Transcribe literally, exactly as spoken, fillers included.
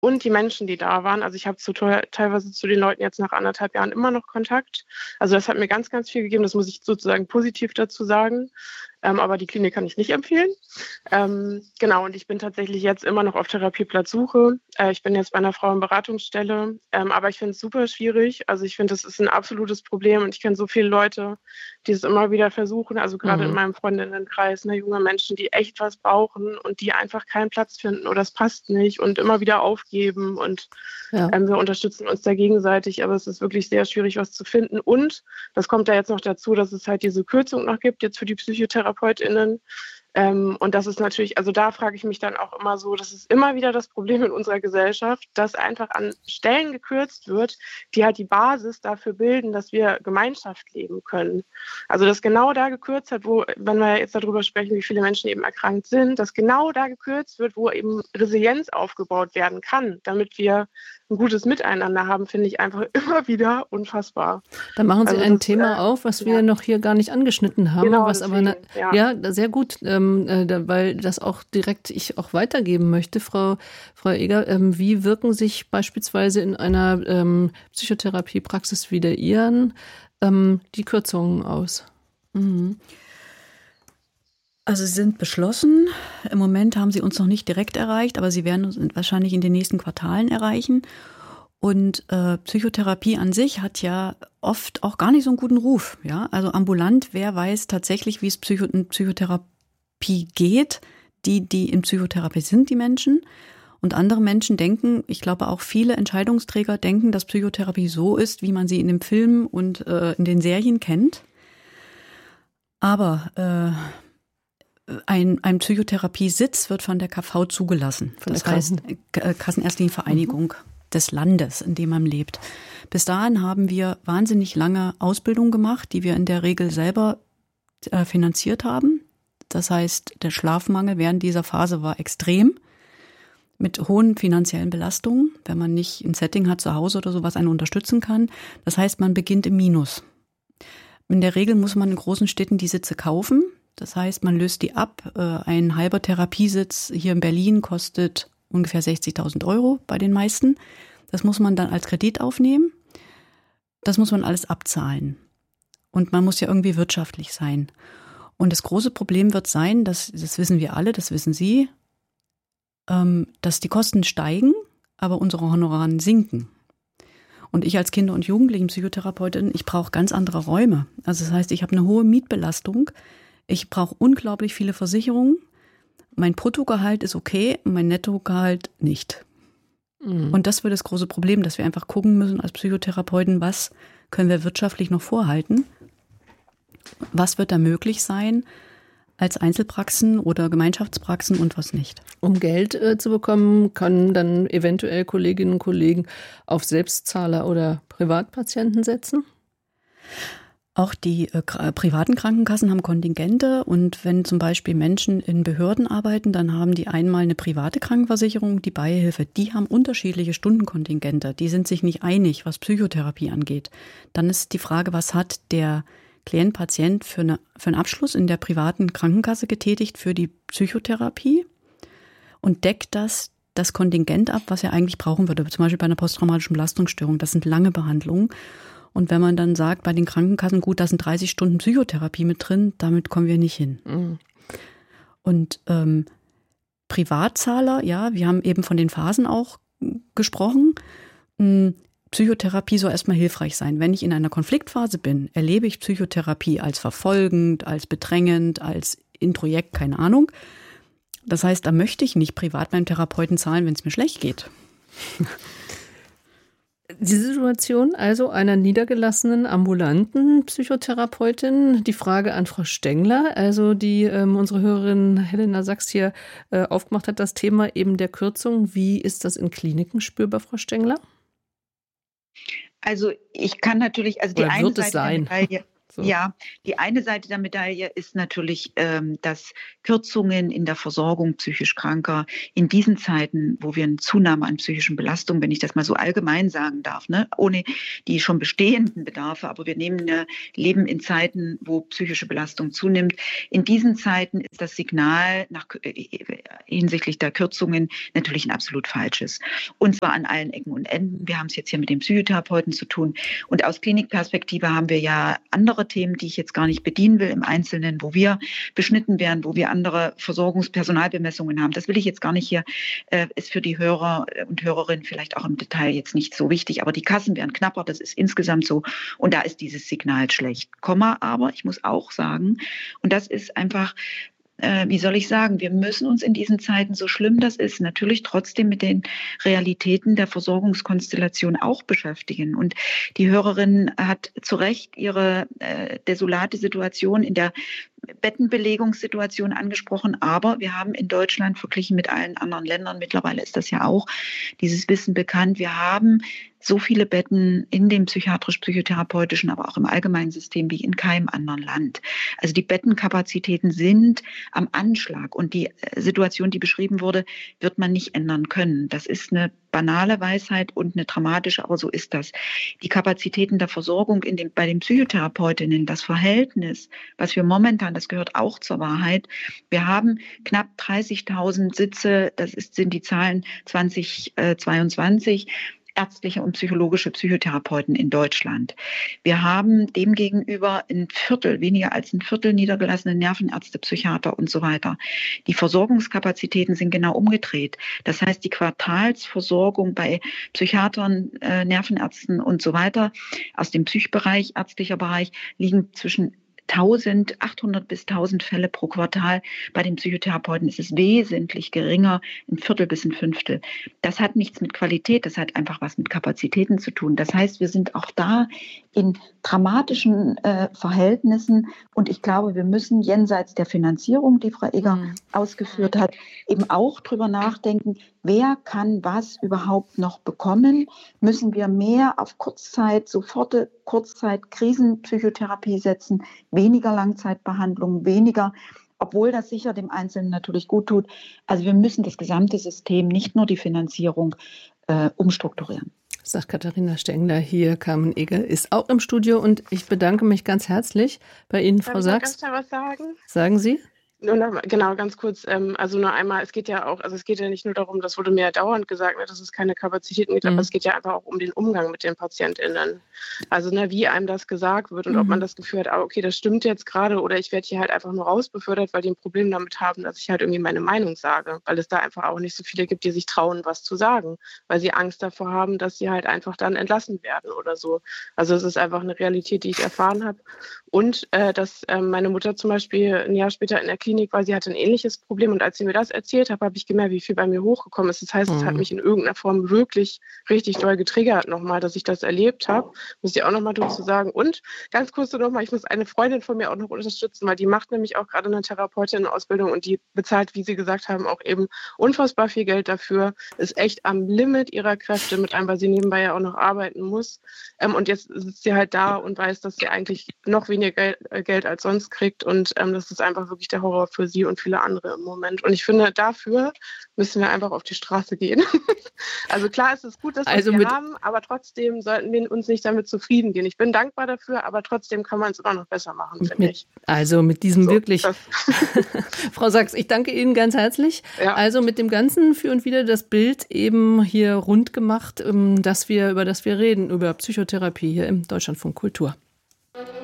und die Menschen, die da waren. Also ich habe zu, teilweise zu den Leuten jetzt nach anderthalb Jahren immer noch Kontakt. Also das hat mir ganz, ganz viel gegeben. Das muss ich sozusagen positiv dazu sagen. Ähm, aber die Klinik kann ich nicht empfehlen. Ähm, genau, und ich bin tatsächlich jetzt immer noch auf Therapieplatzsuche. Äh, ich bin jetzt bei einer Frauenberatungsstelle, ähm, aber ich finde es super schwierig. Also ich finde, das ist ein absolutes Problem und ich kenne so viele Leute, die es immer wieder versuchen, also gerade mhm. in meinem Freundinnenkreis, ne, junge Menschen, die echt was brauchen und die einfach keinen Platz finden oder es passt nicht und immer wieder aufgeben und ja. ähm, wir unterstützen uns da gegenseitig, aber es ist wirklich sehr schwierig, was zu finden und das kommt ja jetzt noch dazu, dass es halt diese Kürzung noch gibt, jetzt für die PsychotherapeutInnen. Ähm, und das ist natürlich, also da frage ich mich dann auch immer so, das ist immer wieder das Problem in unserer Gesellschaft, dass einfach an Stellen gekürzt wird, die halt die Basis dafür bilden, dass wir Gemeinschaft leben können. Also dass genau da gekürzt wird, wo, wenn wir jetzt darüber sprechen, wie viele Menschen eben erkrankt sind, dass genau da gekürzt wird, wo eben Resilienz aufgebaut werden kann, damit wir ein gutes Miteinander haben, finde ich einfach immer wieder unfassbar. Da machen Sie also ein das, Thema äh, auf, was ja. wir noch hier gar nicht angeschnitten haben, genau, was deswegen, aber na, ja. ja sehr gut, ähm, äh, weil das auch direkt ich auch weitergeben möchte, Frau Frau Eger. Ähm, wie wirken sich beispielsweise in einer ähm, Psychotherapiepraxis wie der Ihren ähm, die Kürzungen aus? Mhm. Also sie sind beschlossen. Im Moment haben sie uns noch nicht direkt erreicht, aber sie werden uns wahrscheinlich in den nächsten Quartalen erreichen. Und äh, Psychotherapie an sich hat ja oft auch gar nicht so einen guten Ruf. Ja, also ambulant, wer weiß tatsächlich, wie es Psycho- in Psychotherapie geht, die, die in Psychotherapie sind, die Menschen. Und andere Menschen denken, ich glaube auch viele Entscheidungsträger denken, dass Psychotherapie so ist, wie man sie in dem Film und äh, in den Serien kennt. Aber äh, Ein, ein Psychotherapiesitz wird von der K V zugelassen. Von das der heißt K- Kassenärztliche Vereinigung mhm. des Landes, in dem man lebt. Bis dahin haben wir wahnsinnig lange Ausbildung gemacht, die wir in der Regel selber äh, finanziert haben. Das heißt, der Schlafmangel während dieser Phase war extrem, mit hohen finanziellen Belastungen, wenn man nicht ein Setting hat zu Hause oder so, was einen unterstützen kann. Das heißt, man beginnt im Minus. In der Regel muss man in großen Städten die Sitze kaufen. Das heißt, man löst die ab. Ein halber Therapiesitz hier in Berlin kostet ungefähr sechzigtausend Euro bei den meisten. Das muss man dann als Kredit aufnehmen. Das muss man alles abzahlen. Und man muss ja irgendwie wirtschaftlich sein. Und das große Problem wird sein, dass, das wissen wir alle, das wissen Sie, dass die Kosten steigen, aber unsere Honoraren sinken. Und ich als Kinder- und Jugendlichen-Psychotherapeutin, ich brauche ganz andere Räume. Also das heißt, ich habe eine hohe Mietbelastung. Ich brauche unglaublich viele Versicherungen. Mein Bruttogehalt ist okay, mein Nettogehalt nicht. Mhm. Und das wird das große Problem, dass wir einfach gucken müssen als Psychotherapeuten, was können wir wirtschaftlich noch vorhalten? Was wird da möglich sein als Einzelpraxen oder Gemeinschaftspraxen und was nicht? Um Geld äh, zu bekommen, können dann eventuell Kolleginnen und Kollegen auf Selbstzahler oder Privatpatienten setzen? Auch die äh, privaten Krankenkassen haben Kontingente und wenn zum Beispiel Menschen in Behörden arbeiten, dann haben die einmal eine private Krankenversicherung, die Beihilfe. Die haben unterschiedliche Stundenkontingente. Die sind sich nicht einig, was Psychotherapie angeht. Dann ist die Frage, was hat der Klient, Patient für, eine, für einen Abschluss in der privaten Krankenkasse getätigt für die Psychotherapie und deckt das das Kontingent ab, was er eigentlich brauchen würde. Zum Beispiel bei einer posttraumatischen Belastungsstörung. Das sind lange Behandlungen. Und wenn man dann sagt, bei den Krankenkassen, gut, da sind dreißig Stunden Psychotherapie mit drin, damit kommen wir nicht hin. Mhm. Und ähm, Privatzahler, ja, wir haben eben von den Phasen auch gesprochen. Ähm, Psychotherapie soll erstmal hilfreich sein. Wenn ich in einer Konfliktphase bin, erlebe ich Psychotherapie als verfolgend, als bedrängend, als Introjekt, keine Ahnung. Das heißt, da möchte ich nicht privat beim Therapeuten zahlen, wenn es mir schlecht geht. Die Situation also einer niedergelassenen ambulanten Psychotherapeutin. Die Frage an Frau Stengler, also die ähm, unsere Hörerin Helena Sachs hier äh, aufgemacht hat, das Thema eben der Kürzung. Wie ist das in Kliniken spürbar, Frau Stengler? Also ich kann natürlich, also die Oder eine wird es Seite sein? der Medaille, So. Ja, die eine Seite der Medaille ist natürlich, ähm, dass Kürzungen in der Versorgung psychisch Kranker in diesen Zeiten, wo wir eine Zunahme an psychischen Belastungen, wenn ich das mal so allgemein sagen darf, ne, ohne die schon bestehenden Bedarfe, aber wir nehmen eine, leben in Zeiten, wo psychische Belastung zunimmt. In diesen Zeiten ist das Signal nach, äh, hinsichtlich der Kürzungen natürlich ein absolut falsches. Und zwar an allen Ecken und Enden. Wir haben es jetzt hier mit den Psychotherapeuten zu tun. Und aus Klinikperspektive haben wir ja andere Themen, die ich jetzt gar nicht bedienen will im Einzelnen, wo wir beschnitten werden, wo wir andere Versorgungspersonalbemessungen haben. Das will ich jetzt gar nicht hier, äh, ist für die Hörer und Hörerinnen vielleicht auch im Detail jetzt nicht so wichtig, aber die Kassen werden knapper, das ist insgesamt so und da ist dieses Signal schlecht. Komma, aber ich muss auch sagen, und das ist einfach, äh, wie soll ich sagen, wir müssen uns in diesen Zeiten, so schlimm das ist, natürlich trotzdem mit den Realitäten der Versorgungskonstellation auch beschäftigen. Und die Hörerin hat zu Recht ihre äh, desolate Situation in der Bettenbelegungssituation angesprochen, aber wir haben in Deutschland verglichen mit allen anderen Ländern, mittlerweile ist das ja auch dieses Wissen bekannt, wir haben so viele Betten in dem psychiatrisch-psychotherapeutischen, aber auch im allgemeinen System wie in keinem anderen Land. Also die Bettenkapazitäten sind am Anschlag und die Situation, die beschrieben wurde, wird man nicht ändern können. Das ist eine banale Weisheit und eine dramatische, aber so ist das. Die Kapazitäten der Versorgung in dem, bei den Psychotherapeutinnen, das Verhältnis, was wir momentan, das gehört auch zur Wahrheit. Wir haben knapp dreißigtausend Sitze, das ist, sind die Zahlen zwanzig zweiundzwanzig, ärztliche und psychologische Psychotherapeuten in Deutschland. Wir haben demgegenüber ein Viertel, weniger als ein Viertel niedergelassene Nervenärzte, Psychiater und so weiter. Die Versorgungskapazitäten sind genau umgedreht. Das heißt, die Quartalsversorgung bei Psychiatern, äh, Nervenärzten und so weiter aus dem Psychbereich, ärztlicher Bereich, liegen zwischen eintausendachthundert bis tausend Fälle pro Quartal. Bei den Psychotherapeuten ist es wesentlich geringer, ein Viertel bis ein Fünftel. Das hat nichts mit Qualität, das hat einfach was mit Kapazitäten zu tun. Das heißt, wir sind auch da in dramatischen äh, Verhältnissen und ich glaube, wir müssen jenseits der Finanzierung, die Frau Egger mhm. ausgeführt hat, eben auch drüber nachdenken, wer kann was überhaupt noch bekommen? Müssen wir mehr auf Kurzzeit, soforte Kurzzeit-Krisenpsychotherapie setzen, weniger Langzeitbehandlung, weniger, obwohl das sicher dem Einzelnen natürlich gut tut. Also wir müssen das gesamte System, nicht nur die Finanzierung, äh, umstrukturieren. Sagt Katharina Stengler hier. Carmen Eger ist auch im Studio und ich bedanke mich ganz herzlich bei Ihnen, Frau Sachs. Darf ich ganz schnell was sagen? Sagen Sie? Nur noch, genau, ganz kurz, ähm, also nur einmal, es geht ja auch, also es geht ja nicht nur darum, das wurde mir ja dauernd gesagt, ne, dass es keine Kapazitäten gibt, mhm. aber es geht ja einfach auch um den Umgang mit den PatientInnen. Also ne, wie einem das gesagt wird und mhm. ob man das Gefühl hat, ah, okay, das stimmt jetzt gerade oder ich werde hier halt einfach nur rausbefördert, weil die ein Problem damit haben, dass ich halt irgendwie meine Meinung sage, weil es da einfach auch nicht so viele gibt, die sich trauen, was zu sagen, weil sie Angst davor haben, dass sie halt einfach dann entlassen werden oder so. Also es ist einfach eine Realität, die ich erfahren habe. Und äh, dass äh, meine Mutter zum Beispiel ein Jahr später in der Klinik war, sie hatte ein ähnliches Problem und als sie mir das erzählt hat, habe ich gemerkt, wie viel bei mir hochgekommen ist. Das heißt, mhm. es hat mich in irgendeiner Form wirklich richtig doll getriggert nochmal, dass ich das erlebt habe. Muss ich auch nochmal dazu sagen. Und ganz kurz nochmal, ich muss eine Freundin von mir auch noch unterstützen, weil die macht nämlich auch gerade eine Therapeutin-Ausbildung und die bezahlt, wie Sie gesagt haben, auch eben unfassbar viel Geld dafür, ist echt am Limit ihrer Kräfte mit einem, weil sie nebenbei ja auch noch arbeiten muss. Ähm, und jetzt sitzt sie halt da und weiß, dass sie eigentlich noch weniger Geld, äh, Geld als sonst kriegt und ähm, das ist einfach wirklich der Horror für sie und viele andere im Moment. Und ich finde, dafür müssen wir einfach auf die Straße gehen. Also klar ist es gut, dass wir also es haben, aber trotzdem sollten wir uns nicht damit zufrieden gehen. Ich bin dankbar dafür, aber trotzdem kann man es immer noch besser machen, finde ich. Also mit diesem so, wirklich... Frau Sachs, ich danke Ihnen ganz herzlich. Ja. Also mit dem Ganzen für und wieder das Bild eben hier rund gemacht, dass wir, über das wir reden, über Psychotherapie hier im Deutschlandfunk Kultur.